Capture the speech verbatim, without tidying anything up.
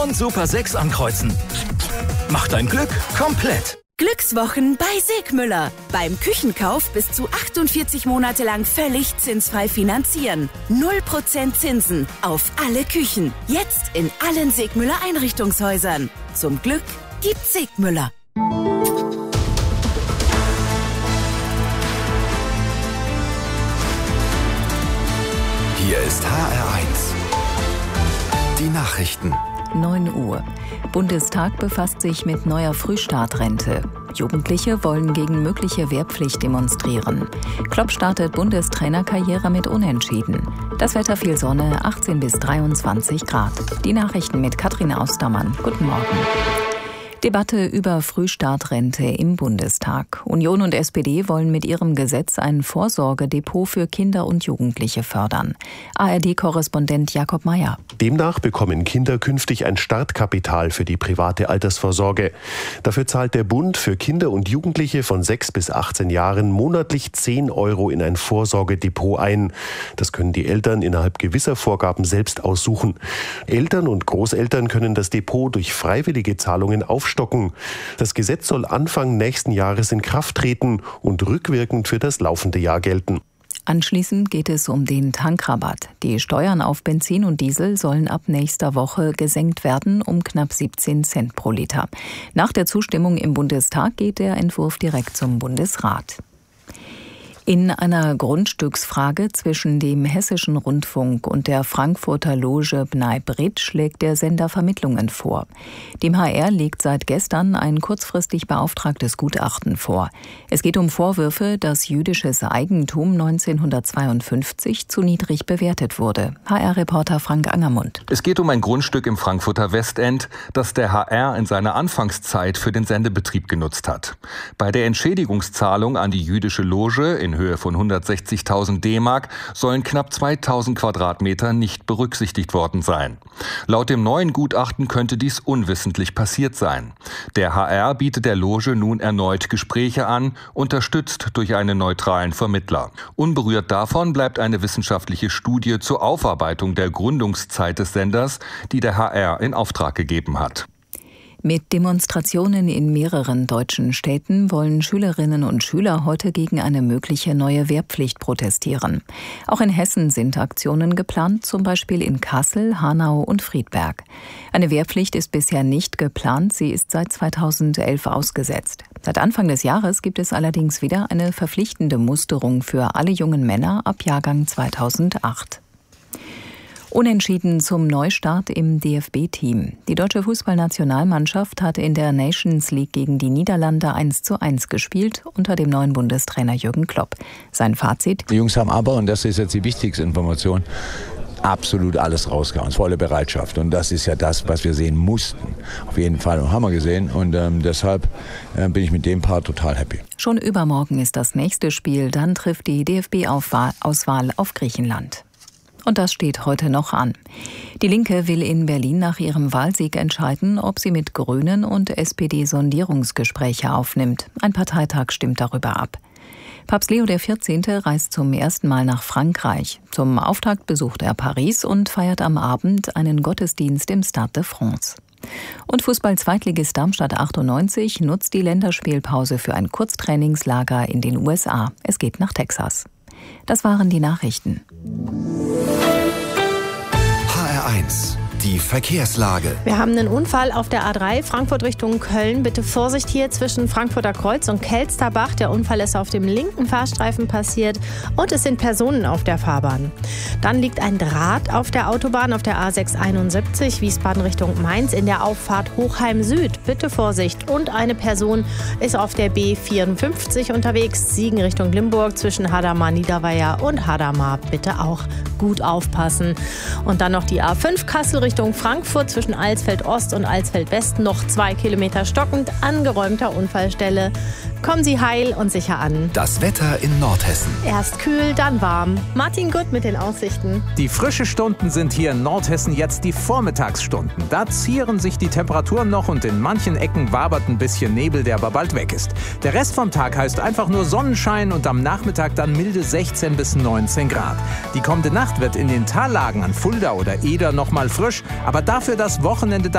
und Super sechs ankreuzen. Macht dein Glück komplett. Glückswochen bei Segmüller. Beim Küchenkauf bis zu achtundvierzig Monate lang völlig zinsfrei finanzieren. null Prozent Zinsen auf alle Küchen. Jetzt in allen Segmüller Einrichtungshäusern. Zum Glück gibt's Segmüller. Hier ist H R eins. Die Nachrichten. neun Uhr. Bundestag befasst sich mit neuer Frühstartrente. Jugendliche wollen gegen mögliche Wehrpflicht demonstrieren. Klopp startet Bundestrainerkarriere mit Unentschieden. Das Wetter viel Sonne, achtzehn bis dreiundzwanzig Grad. Die Nachrichten mit Katrin Austermann. Guten Morgen. Debatte über Frühstartrente im Bundestag. Union und S P D wollen mit ihrem Gesetz ein Vorsorgedepot für Kinder und Jugendliche fördern. A R D-Korrespondent Jakob Mayer. Demnach bekommen Kinder künftig ein Startkapital für die private Altersvorsorge. Dafür zahlt der Bund für Kinder und Jugendliche von sechs bis achtzehn Jahren monatlich zehn Euro in ein Vorsorgedepot ein. Das können die Eltern innerhalb gewisser Vorgaben selbst aussuchen. Eltern und Großeltern können das Depot durch freiwillige Zahlungen aufstocken. Das Gesetz soll Anfang nächsten Jahres in Kraft treten und rückwirkend für das laufende Jahr gelten. Anschließend geht es um den Tankrabatt. Die Steuern auf Benzin und Diesel sollen ab nächster Woche gesenkt werden um knapp siebzehn Cent pro Liter. Nach der Zustimmung im Bundestag geht der Entwurf direkt zum Bundesrat. In einer Grundstücksfrage zwischen dem Hessischen Rundfunk und der Frankfurter Loge Bnei Brit schlägt der Sender Vermittlungen vor. Dem H R liegt seit gestern ein kurzfristig beauftragtes Gutachten vor. Es geht um Vorwürfe, dass jüdisches Eigentum neunzehnhundertzweiundfünfzig zu niedrig bewertet wurde. H R-Reporter Frank Angermund. Es geht um ein Grundstück im Frankfurter Westend, das der H R in seiner Anfangszeit für den Sendebetrieb genutzt hat. Bei der Entschädigungszahlung an die jüdische Loge in Höhe von hundertsechzigtausend D-Mark sollen knapp zweitausend Quadratmeter nicht berücksichtigt worden sein. Laut dem neuen Gutachten könnte dies unwissentlich passiert sein. Der H R bietet der Loge nun erneut Gespräche an, unterstützt durch einen neutralen Vermittler. Unberührt davon bleibt eine wissenschaftliche Studie zur Aufarbeitung der Gründungszeit des Senders, die der H R in Auftrag gegeben hat. Mit Demonstrationen in mehreren deutschen Städten wollen Schülerinnen und Schüler heute gegen eine mögliche neue Wehrpflicht protestieren. Auch in Hessen sind Aktionen geplant, zum Beispiel in Kassel, Hanau und Friedberg. Eine Wehrpflicht ist bisher nicht geplant, sie ist seit zweitausendelf ausgesetzt. Seit Anfang des Jahres gibt es allerdings wieder eine verpflichtende Musterung für alle jungen Männer ab Jahrgang zweitausendacht. Unentschieden zum Neustart im D F B-Team. Die deutsche Fußballnationalmannschaft hat in der Nations League gegen die Niederlande eins zu eins gespielt, unter dem neuen Bundestrainer Jürgen Klopp. Sein Fazit: Die Jungs haben aber, und das ist jetzt die wichtigste Information, absolut alles rausgehauen, volle Bereitschaft. Und das ist ja das, was wir sehen mussten. Auf jeden Fall, und haben wir gesehen. Und ähm, deshalb äh, bin ich mit dem Part total happy. Schon übermorgen ist das nächste Spiel. Dann trifft die D F B-Auswahl auf Griechenland. Und das steht heute noch an. Die Linke will in Berlin nach ihrem Wahlsieg entscheiden, ob sie mit Grünen und S P D Sondierungsgespräche aufnimmt. Ein Parteitag stimmt darüber ab. Papst Leo der vierzehnte reist zum ersten Mal nach Frankreich. Zum Auftakt besucht er Paris und feiert am Abend einen Gottesdienst im Stade de France. Und Fußball-Zweitligist Darmstadt achtundneunzig nutzt die Länderspielpause für ein Kurztrainingslager in den U S A. Es geht nach Texas. Das waren die Nachrichten. H R eins. Die Verkehrslage. Wir haben einen Unfall auf der A drei, Frankfurt Richtung Köln. Bitte Vorsicht hier zwischen Frankfurter Kreuz und Kelsterbach. Der Unfall ist auf dem linken Fahrstreifen passiert und es sind Personen auf der Fahrbahn. Dann liegt ein Draht auf der Autobahn auf der A sechshunderteinundsiebzig, Wiesbaden Richtung Mainz in der Auffahrt Hochheim Süd. Bitte Vorsicht. Und eine Person ist auf der B vierundfünfzig unterwegs, Siegen Richtung Limburg zwischen Hadamar Niederweiher und Hadamar. Bitte auch gut aufpassen. Und dann noch die A fünf Kassel Richtung Richtung Frankfurt zwischen Alsfeld Ost und Alsfeld West noch zwei Kilometer stockend an geräumter Unfallstelle. Kommen Sie heil und sicher an. Das Wetter in Nordhessen. Erst kühl, dann warm. Martin Gutt mit den Aussichten. Die frischen Stunden sind hier in Nordhessen jetzt die Vormittagsstunden. Da zieren sich die Temperaturen noch und in manchen Ecken wabert ein bisschen Nebel, der aber bald weg ist. Der Rest vom Tag heißt einfach nur Sonnenschein und am Nachmittag dann milde sechzehn bis neunzehn Grad. Die kommende Nacht wird in den Tallagen an Fulda oder Eder noch mal frisch, aber dafür das Wochenende dann